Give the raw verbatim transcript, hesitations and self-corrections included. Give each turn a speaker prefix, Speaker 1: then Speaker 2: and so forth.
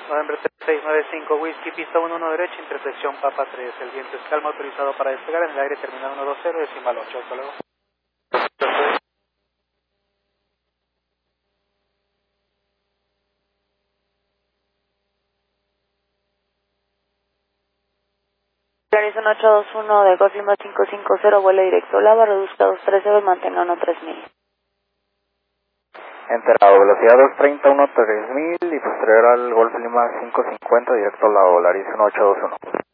Speaker 1: November seis nueve cinco Whisky, pista uno uno derecha, intersección Papa tres. El viento es calma, autorizado para despegar en el aire, terminal uno dos cero, decimal ocho. Hasta luego.
Speaker 2: Horizon ocho dos uno de Golf Lima cinco cinco cero, vuelo directo Lava, reduzca dos trece, mantenga uno tres mil.
Speaker 3: Enterado, velocidad doscientos treinta, uno tres mil y posterior al Golf Lima cinco cincuenta, directo a la Horizon ocho dos uno.